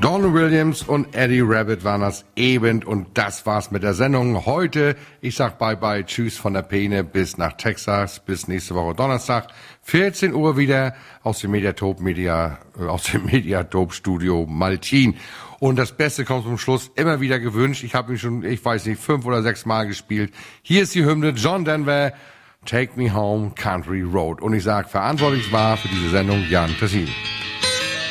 Don Williams und Eddie Rabbitt waren das eben und das war's mit der Sendung heute. Ich sag bye-bye, tschüss von der Peene bis nach Texas, bis nächste Woche Donnerstag, 14 Uhr wieder aus dem Mediatorp Studio Maltin. Und das Beste kommt zum Schluss, immer wieder gewünscht. Ich habe ihn schon, 5 oder 6 Mal gespielt. Hier ist die Hymne John Denver, Take Me Home, Country Road. Und ich sag, verantwortlich war für diese Sendung Jan Tessini.